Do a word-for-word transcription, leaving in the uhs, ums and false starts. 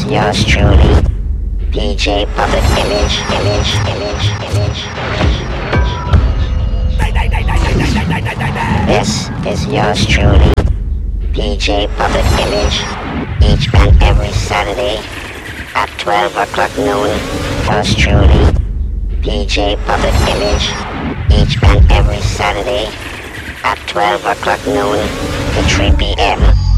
yours truly, D J Public Image, Image, Image, Image. This is yours truly, D J Public Image, each and every Saturday at twelve o'clock noon. Yours truly, D J Public Image, each and every Saturday at twelve o'clock noon to three p.m.